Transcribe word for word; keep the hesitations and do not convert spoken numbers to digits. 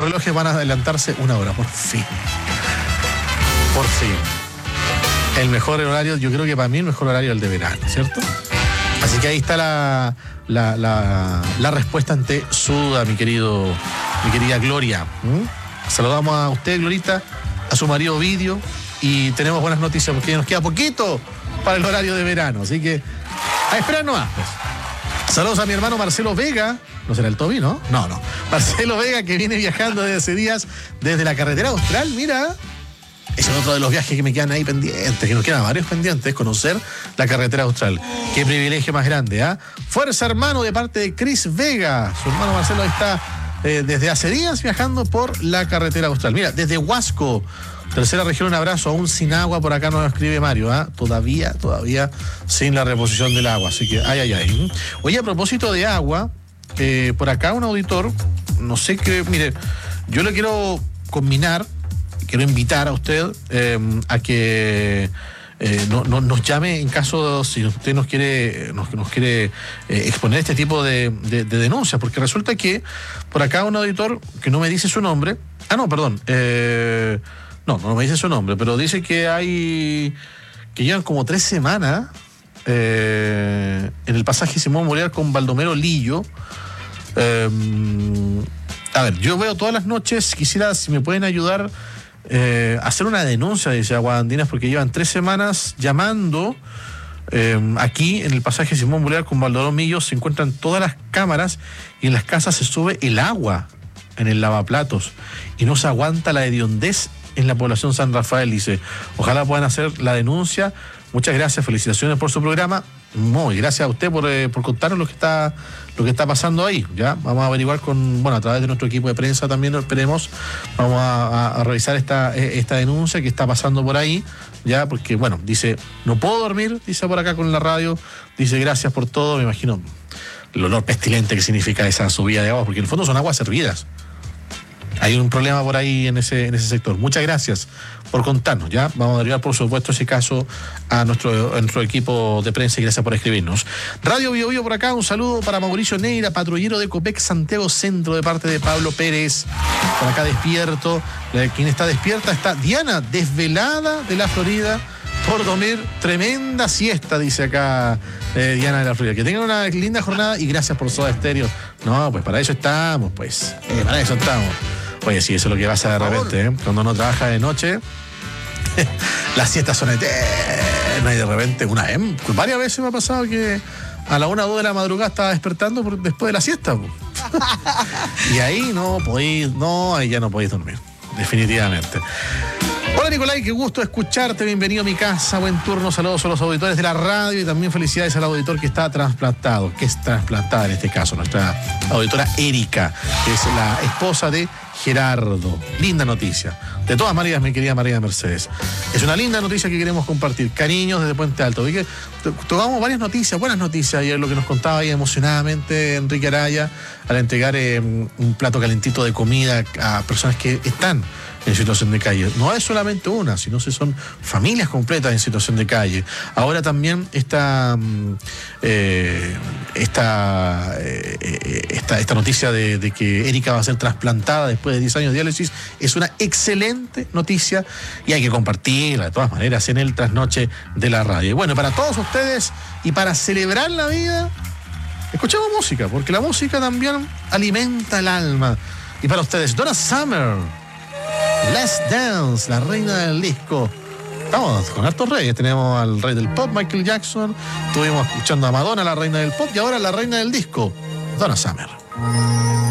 relojes van a adelantarse una hora, por fin. Por fin. El mejor horario, yo creo que para mí el mejor horario es el de verano, ¿cierto? Así que ahí está la, la, la, la respuesta ante Suda, mi querido, mi querida Gloria. ¿Mm? Saludamos a usted, Glorita, a su marido Ovidio, y tenemos buenas noticias porque ya nos queda poquito para el horario de verano. Así que a esperar nomás, pues. Saludos a mi hermano Marcelo Vega. ¿No será el Toby, no? No, no. Marcelo Vega, que viene viajando desde hace días desde la carretera austral, mira. Ese es otro de los viajes que me quedan ahí pendientes, que nos quedan varios pendientes, conocer la carretera austral. Qué privilegio más grande, ¿ah? ¿eh? Fuerza, hermano, de parte de Chris Vega. Su hermano Marcelo ahí está eh, desde hace días viajando por la carretera austral. Mira, desde Huasco, tercera región, un abrazo, aún sin agua, por acá nos escribe Mario, ¿ah? ¿eh? Todavía, todavía sin la reposición del agua, así que ay, ay, ay. Oye, a propósito de agua, eh, por acá un auditor, no sé qué, mire, yo le quiero combinar, quiero invitar a usted eh, a que eh, no, no, nos llame en caso, si usted nos quiere nos, nos quiere eh, exponer este tipo de, de, de denuncias, porque resulta que por acá un auditor que no me dice su nombre, ah no, perdón, eh, no, no me dice su nombre, pero dice que hay, que llevan como tres semanas eh, en el pasaje Simón Bolívar con Baldomero Lillo. Eh, a ver, yo veo todas las noches, quisiera si me pueden ayudar Eh, hacer una denuncia, dice Aguas Andinas, porque llevan tres semanas llamando. Eh, aquí en el pasaje Simón Bolívar con Baldomero Millo se encuentran todas las cámaras y en las casas se sube el agua en el lavaplatos y no se aguanta la hediondez en la población San Rafael, dice. Ojalá puedan hacer la denuncia. Muchas gracias, felicitaciones por su programa. Muy gracias a usted por, eh, por contarnos lo que está lo que está pasando ahí. Ya vamos a averiguar con, bueno, a través de nuestro equipo de prensa también, esperemos, vamos a, a, a revisar esta, esta denuncia que está pasando por ahí, ya, porque bueno, dice, no puedo dormir, dice por acá con la radio, dice gracias por todo, me imagino el olor pestilente que significa esa subida de agua, porque en el fondo son aguas servidas. Hay un problema por ahí en ese, en ese sector. Muchas gracias por contarnos, ¿ya? Vamos a derivar, por supuesto, ese caso a nuestro, a nuestro equipo de prensa y gracias por escribirnos. Radio Bio Bio por acá, un saludo para Mauricio Neira, patrullero de Copec Santiago Centro, de parte de Pablo Pérez. Por acá despierto. Quien está despierta está Diana, desvelada de la Florida, por dormir tremenda siesta, dice acá eh, Diana de la Florida. Que tengan una linda jornada y gracias por Soda Stereo. No, pues para eso estamos, pues. Eh, para eso estamos. Oye, sí, eso es lo que pasa de repente, ¿eh? Cuando uno trabaja de noche, las siestas son eternas y de repente, una vez, varias veces me ha pasado que a la una o dos de la madrugada estaba despertando por, después de la siesta. Y ahí no podéis, no, ahí ya no podéis dormir, definitivamente. Hola Nicolai, qué gusto escucharte, bienvenido a mi casa, buen turno, saludos a los auditores de la radio y también felicidades al auditor que está trasplantado, que es trasplantada en este caso, nuestra auditora Erika, que es la esposa de Gerardo. Linda noticia. De todas maneras, mi querida María Mercedes, es una linda noticia que queremos compartir. Cariños desde Puente Alto. Y que tomamos varias noticias, buenas noticias ayer, lo que nos contaba ahí emocionadamente Enrique Araya al entregar eh, un plato calentito de comida a personas que están en situación de calle. No es solamente una, sino que son familias completas en situación de calle. Ahora también esta eh, esta, eh, esta, esta noticia de, de que Erika va a ser trasplantada después de diez años de diálisis es una excelente noticia y hay que compartirla de todas maneras en el trasnoche de la radio. Y bueno, para todos ustedes y para celebrar la vida, escuchamos música, porque la música también alimenta el alma. Y para ustedes, Donna Summer, Let's Dance, la reina del disco. Estamos con hartos reyes. Tenemos al rey del pop, Michael Jackson. Estuvimos escuchando a Madonna, la reina del pop. Y ahora la reina del disco, Donna Summer.